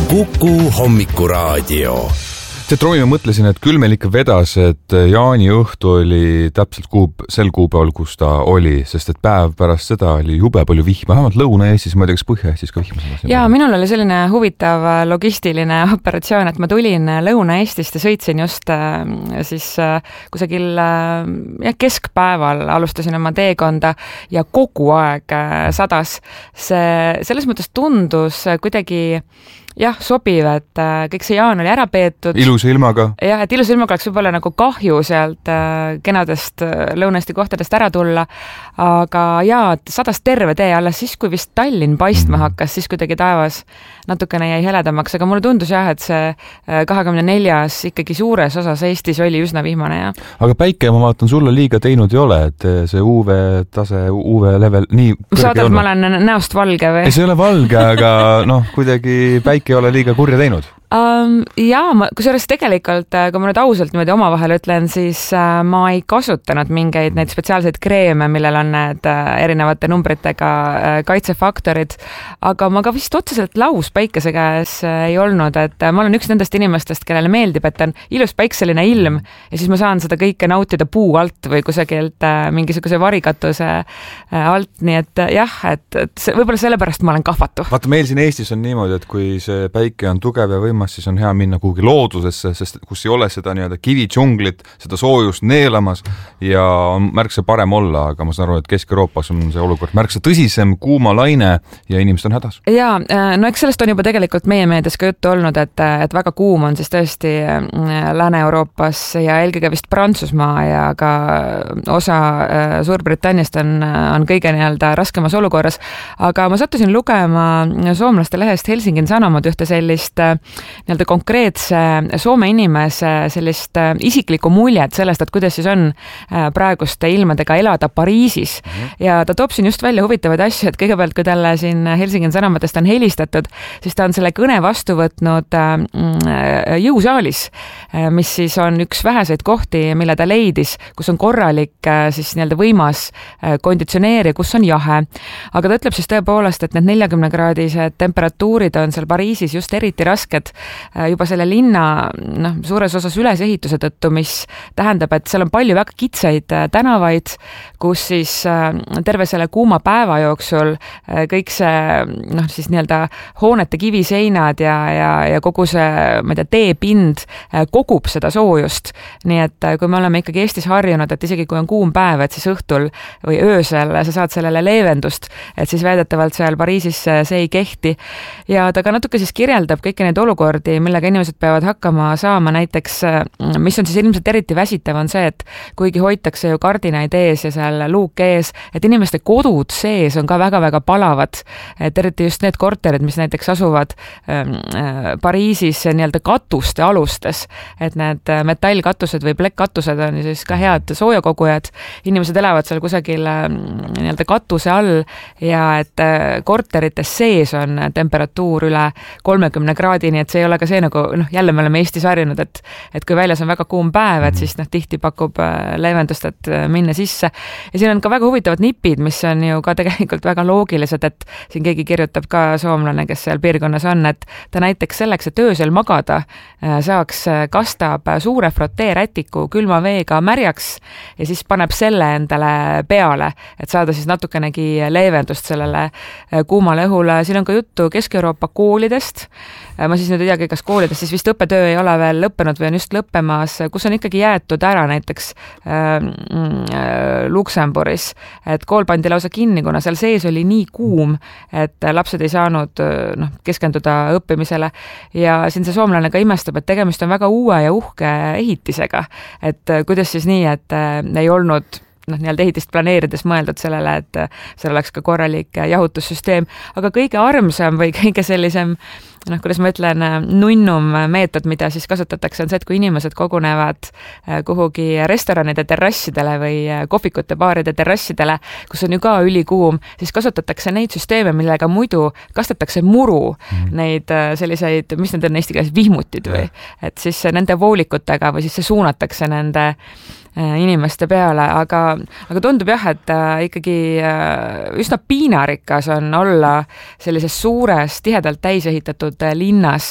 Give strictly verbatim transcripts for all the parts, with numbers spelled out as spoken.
Kuku hommikuraadio. See Troimi ma mõtlesin, et küll meil ikka vedas, et Jaani õhtu oli täpselt kuub, sel kuupäeval, kus ta oli, sest et päev pärast seda oli jube palju vihma, vähemalt Lõuna-Eestis, ma ei tea, kas Põhja-Eestis ka vihma. Ja minul oli selline huvitav logistiline operatsioon, et ma tulin Lõuna-Eestist ja sõitsin just siis kusagil ja keskpäeval alustasin oma teekonda ja kogu aeg sadas. See selles mõttes tundus kuidagi jah, sobiv, et kõik see Jaan oli ära peetud. Ilusa ilmaga. Jah, et ilusa ilmaga oleks võib-olla nagu kahju sealt kenadest Lõuna-Eesti kohtadest ära tulla, aga jaa, sadas terve tee alles siis, kui vist Tallinn paistma hakkas, siis kuidagi taevas natukene jäi heledamaks, aga mulle tundus jah, et see kahekümne neljas ikkagi suures osas Eestis oli üsna vihmane. Ja. Aga päike, ma vaatan, sulle liiga teinud ei ole, et see U V tase, U V level nii saad, et ma olen näost valge või? Ei, see ei ole valge, aga noh, kuidagi päike ei ole liiga kurja teinud. Um, jaa, ma, kusjuures tegelikult, kui ma nüüd ausalt niimoodi omavahel ütlen, siis uh, ma ei kasutanud mingeid neid spetsiaalseid kreeme, millel on need uh, erinevate numbritega uh, kaitsefaktorid, aga ma ka vist otseselt laus päikese käes uh, ei olnud, et uh, ma olen üks nendest inimestest, kellele meeldib, et on ilus päikseline ilm ja siis ma saan seda kõike nautida puu alt või kusagilt uh, mingisuguse varikatuse uh, alt, nii et uh, jah, et, et see, võib-olla sellepärast ma olen kahvatu. Vaata, meil siin Eestis on niimoodi, et kui see päike on tugev ja võim siis on hea minna kuhugi loodusesse, sest kus ei ole seda nii-öelda kivitsunglit, seda soojust neelamas ja on märksa parem olla, aga ma saan aru, et Kesk-Euroopas on see olukord märksa tõsisem, kuuma laine ja inimesed on hädas. Ja, no eks sellest on juba tegelikult meie meedias ka juttu olnud, et, et väga kuum on siis tõesti Lääne-Euroopas ja eelkõige vist Prantsusmaa ja ka osa Suurbritanniast on, on kõige nii-öelda raskemas olukorras, aga ma sattusin lugema soomlaste lehest Helsingin Sanomat ühte sellist nii-öelda konkreetse Soome inimese sellist isiklikku muljet sellest, et kuidas siis on praeguste ilmadega elada Pariisis. Mm-hmm. Ja ta toob siin just välja huvitavaid asju, et kõigepealt, kui talle siin Helsingin Sanomatest on helistatud, siis ta on selle kõne vastu võtnud jõusaalis, mis siis on üks väheseid kohti, mille ta leidis, kus on korralik siis nii-öelda võimas konditsioneeri, kus on jahe. Aga ta ütleb siis tõepoolest, et need neljakümne kraadised temperatuurid on seal Pariisis just eriti rasked juba selle linna noh, suures osas ülesehituse tõttu, mis tähendab, et seal on palju väga kitsaid tänavaid, kus siis terve selle kuuma päeva jooksul kõik see noh, siis nii-öelda hoonete kiviseinad ja, ja, ja kogu see ma ei tea, teepind kogub seda soojust. Nii et kui me oleme ikkagi Eestis harjunud, et isegi kui on kuum päev, et siis õhtul või öösel sa saad sellele leevendust, et siis väidetavalt seal Pariisis see ei kehti. Ja ta ka natuke siis kirjeldab kõiki neid olukordi, millega inimesed peavad hakkama saama, näiteks mis on siis ilmselt eriti väsitav on see, et kuigi hoitakse ju kardinaid ees ja seal luuk ees, et inimeste kodud sees on ka väga-väga palavad, et eriti just need korterid, mis näiteks asuvad äh, Pariisis nii-öelda katuste alustes, et need metallkatused või plekkkatused on siis ka head soojakogujad, inimesed elavad seal kusagil äh, nii-öelda katuse all ja et äh, korterites sees on temperatuur üle kolmekümne kraadi, nii et see ei ole ka see nagu, noh, jälle me oleme Eestis harjunud, et, et kui väljas on väga kuum päev, et siis noh, tihti pakub leevendust, et minna sisse. Ja siin on ka väga huvitavad nipid, mis on ju ka tegelikult väga loogilised, et siin keegi kirjutab ka soomlane, kes seal piirkonnas on, et ta näiteks selleks, et öösel magada saaks, kastab suure frotee rätiku külma veega märjaks ja siis paneb selle endale peale, et saada siis natukenegi leevendust sellele kuumale õhule. Siin on ka juttu Kesk-Euroopa koolidest. Ma siis nüüd ei teagi, kas koolides siis vist õppetöö ei ole veel lõppenud või on just lõppemas, kus on ikkagi jäetud ära näiteks äh, Luksemburis, et kool pandi lausa kinni, kuna seal sees oli nii kuum, et lapsed ei saanud noh, keskenduda õppimisele ja siin see soomlane ka imestab, et tegemist on väga uue ja uhke ehitisega, et kuidas siis nii, et ei olnud noh, nii-öelda ehitist planeerides mõeldud sellele, et seal oleks ka korralik jahutussüsteem, aga kõige armsam või kõige sellisem noh, kuidas ma ütlen, nunnum meetod, mida siis kasutatakse, on see, et kui inimesed kogunevad kuhugi restoranide terrassidele või kohvikute baaride terrassidele, kus on ju ka ülikuum, siis kasutatakse neid süsteeme, millega muidu kastetakse muru, mm. neid selliseid, mis need on eesti keeles, vihmutid või, et siis nende voolikutega või siis see suunatakse nende inimeste peale, aga, aga tundub jah, et ikkagi üsna piinarikas on olla sellises suures, tihedalt täisehitatud linnas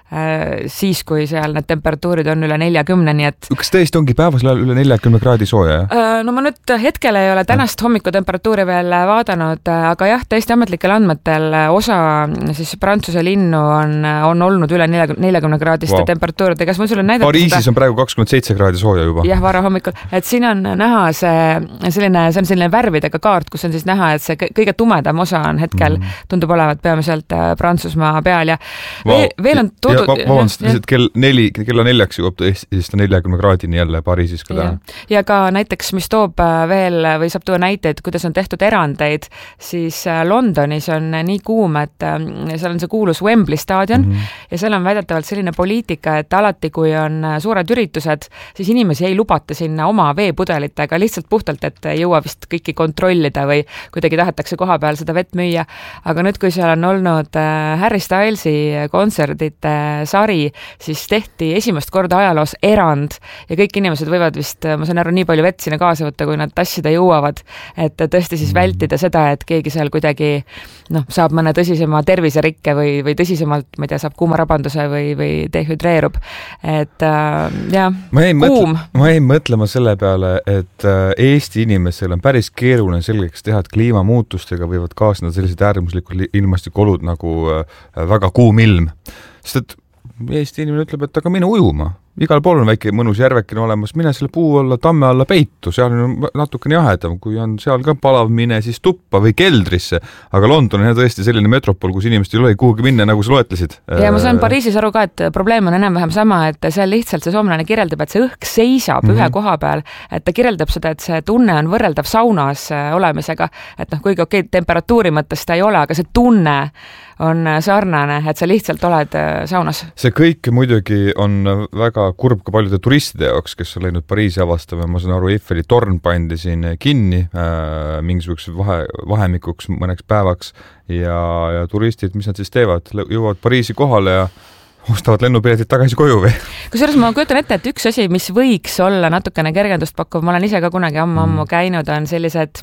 siis, kui seal need temperatuurid on üle neljakümne, nii et kas tõesti ongi päevasel ajal üle neljakümne kraadi sooja, jah? No ma nüüd hetkel ei ole tänast hommikutemperatuuri veel vaadanud, aga jah, tõesti ametlikel andmetel osa siis Prantsuse linnu on, on olnud üle neljakümne kraadiste wow. temperatuuride. Kas mul sulle näidata Pariisis seda? on praegu kakskümmend seitse kraadi sooja juba. Jah, vara hommikul. Et siin on näha see selline, see on selline värvidega kaart, kus on siis näha, et see kõige tumedam osa on hetkel mm. tundub olevat peamiselt Prantsusmaa peal ja wow. veel on toodud ja vabandust, lihtsalt kell neli, kella neljaks jõuab siis ta neljakümne kraadini jälle Pariisis ka täna. Ja. ja ka näiteks, mis toob veel või saab tuua näiteid, kuidas on tehtud erandeid, siis Londonis on nii kuum, et seal on see kuulus Wembley staadion mm -hmm. ja seal on väidetavalt selline poliitika, et alati, kui on suured üritused, siis inimesi ei lubata sinna oma veepudelitega lihtsalt puhtalt, et ei jõua vist kõiki kontrollida või kuidagi tahetakse koha peal seda vett müüa. Aga nüüd, kui seal on olnud Harry Stylesi kontserdite sari, siis tehti esimest korda ajaloos erand ja kõik inimesed võivad vist, ma saan aru, nii palju vett sinna kaasa võtta, kui nad tassida jõuavad, et tõesti siis vältida seda, et keegi seal kuidagi noh, saab mõne tõsisema terviserikke või, või tõsisemalt, ma ei tea, saab kuumarabanduse või, või dehüdreerub. Et äh, jah, kuum. Ma ei mõtlema selle peale, et Eesti inimesel on päris keeruline selgeks teha, et kliimamuutustega võivad kaasneda sellised äärmuslikud ilmastikuolud nagu väga kuum ilm. Sest et Eesti inimene ütleb, et aga mine ujuma. Igal pool on väike mõnus järvekene olemas, mine selle puu alla, tamme alla peitu, seal on natukene jahedam, kui on seal ka palav, mine siis tuppa või keldrisse, aga London on tõesti selline metropol, kus inimesed ei ole kuhugi minna, nagu sa loetlesid. Ja ma saan Pariisis aru ka, et probleem on enam-vähem sama, et seal lihtsalt see soomlane kirjeldab, et see õhk seisab mm -hmm. ühe koha peal, et ta kirjeldab seda, et see tunne on võrreldav saunas olemisega, et noh, kuigi okei, temperatuuri mõttes ta ei ole, aga see tunne on sarnane, et sa lihtsalt oled saunas. See kõik muidugi on väga kurb ka paljude turistide jaoks, kes on läinud Pariisi avastama. Ma saan aru, Eiffeli torn pandi siin kinni äh, mingisuguseks vahe, vahemikuks mõneks päevaks ja, ja turistid, mis nad siis teevad? Jõuavad Pariisi kohale ja ostavad lennupiletid tagasi koju või? Kusjuures ma kujutan ette, et üks asi, mis võiks olla natukene kergendust pakkuv, ma olen ise ka kunagi ammu-ammu mm. käinud, on sellised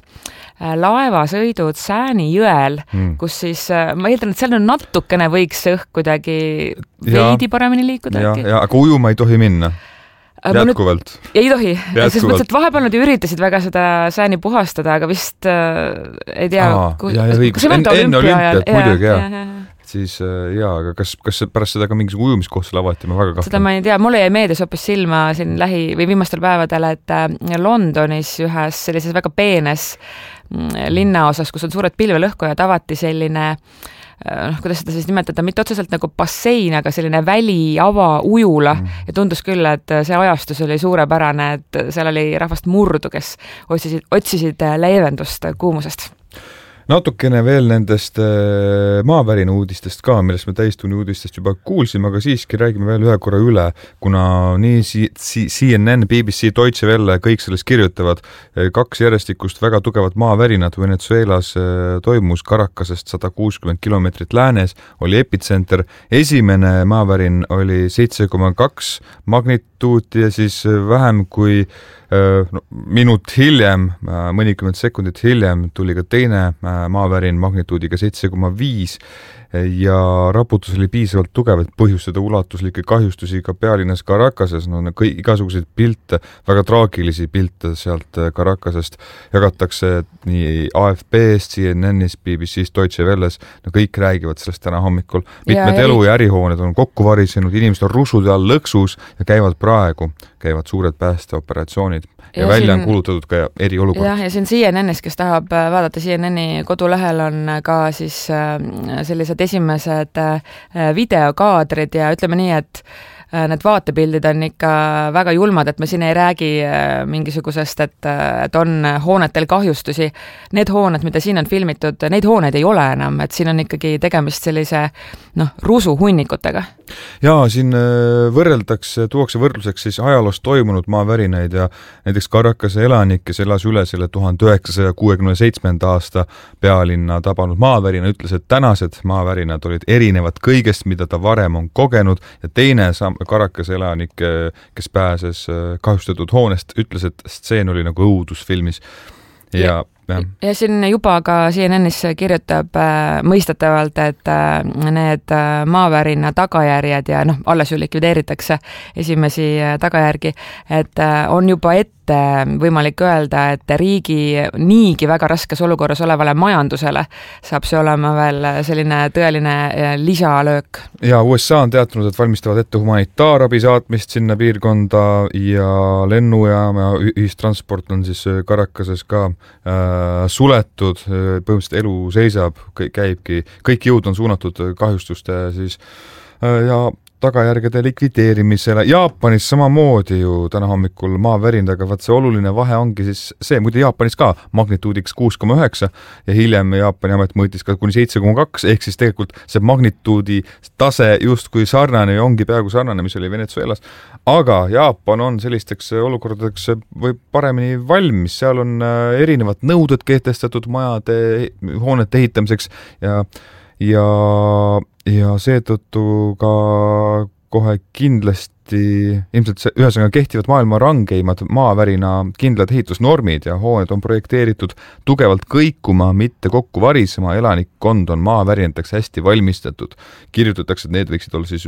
laevasõidud Sääni jõel, mm. kus siis, ma eeldan, et seal on natukene võiks õhk kuidagi veidi paremini liikuda. Ja, ja, aga ujuma ei tohi minna? Jätkuvalt? Ei tohi, sest mõttes, et vahepeal nad ju üritasid väga seda Sääni puhastada, aga vist äh, ei tea, Aa, kui, ja, ja õigus, enne olümpiat muidugi, jah. Ja, ja, ja. Siis jaa, aga kas, kas pärast seda ka mingisugune ujumiskoht seal avati, ma väga kahtlen. Seda ma ei tea, mulle jäi meedias hoopis silma siin lähi või viimastel päevadel, et Londonis ühes sellises väga peenes linnaosas, kus on suured pilvelõhkujad, avati selline noh, kuidas seda siis nimetada, mitte otseselt nagu bassein, aga selline väli, ava, ujula mm. ja tundus küll, et see ajastus oli suurepärane, et seal oli rahvast murdu, kes otsisid, otsisid leevendust kuumusest. Natukene veel nendest maavärina uudistest ka, millest me täistunni uudistest juba kuulsime, aga siiski räägime veel ühe korra üle, kuna nii C N N, B B C, Deutsche Welle, kõik sellest kirjutavad. Kaks järjestikust väga tugevat maavärinad Venezuelas toimus Caracasest sada kuuskümmend kilomeetrit läänes, oli epitsenter. Esimene maavärin oli seitse koma kaks magnituuti ja siis vähem kui no, minut hiljem, mõnikümmend sekundit hiljem tuli ka teine maavärin magnituudiga seitse koma viis ja raputus oli piisavalt tugev, et põhjustada ulatuslikke kahjustusi ka pealinnas Caracases. No, kõik, igasuguseid pilte, väga traagilisi pilte sealt Caracasest jagatakse nii A F P-st, C N N-ist, B B C-st, Deutsche Welles. No, kõik räägivad sellest täna hommikul. Mitmed ja, elu- ja ärihooned on kokku varisenud, inimesed on rusude all lõksus ja käivad praegu, käivad suured päästeoperatsioonid. Ja, ja välja siin, on kuulutatud ka eriolukord. Jah, ja siin C N N-is, kes tahab vaadata, C N N-i kodulehel on ka siis sellised esimesed videokaadrid ja ütleme nii, et need vaatepildid on ikka väga julmad, et me siin ei räägi mingisugusest, et, et on hoonetel kahjustusi. Need hooned, mida siin on filmitud, neid hooneid ei ole enam, et siin on ikkagi tegemist sellise noh, rusuhunnikutega. Jaa, siin võrreldakse, tuuakse võrdluseks siis ajaloos toimunud maavärinaid ja näiteks Caracase elanik, kes elas üle selle tuhande üheksasaja kuuekümne seitsmenda aasta pealinna tabanud maavärina, ütles, et tänased maavärinad olid erinevad kõigest, mida ta varem on kogenud ja teine sam- Caracase elanik, kes pääses kahjustatud hoonest, ütles, et stseen oli nagu õudusfilmis ja Ja, ja siin juba ka C N N-is kirjutab äh, mõistetavalt, et äh, need äh, maavärina tagajärjed ja noh, alles ju likvideeritakse esimesi äh, tagajärgi, et äh, on juba ette võimalik öelda, et riigi niigi väga raskes olukorras olevale majandusele saab see olema veel selline tõeline äh, lisalöök. Ja U S A on teatanud, et valmistavad ette humanitaarabi saatmist sinna piirkonda ja lennujaam ja ühistransport on siis Caracases ka äh, suletud, põhimõtteliselt elu seisab, käibki, kõik jõud on suunatud kahjustuste siis ja tagajärgede likvideerimisele. Jaapanis samamoodi ju täna hommikul maavärin, aga vaat see oluline vahe ongi siis see, muide Jaapanis ka magnituudiks kuus koma üheksa ja hiljem Jaapani amet mõõtis ka kuni seitse koma kaks, ehk siis tegelikult see magnituudi tase justkui sarnane ja ongi peaaegu sarnane, mis oli Venezuelas. Aga Jaapan on sellisteks olukordadeks või paremini valmis, seal on erinevad nõuded kehtestatud majade, hoonete ehitamiseks ja ja, ja seetõttu ka kohe kindlasti ilmselt see, ühesõnaga kehtivad maailma rangeimad maavärina kindlad ehitusnormid ja hooned on projekteeritud tugevalt kõikuma, mitte kokku varisema, elanikkond on maavärinateks hästi valmistatud. Kirjutatakse, et need võiksid olla siis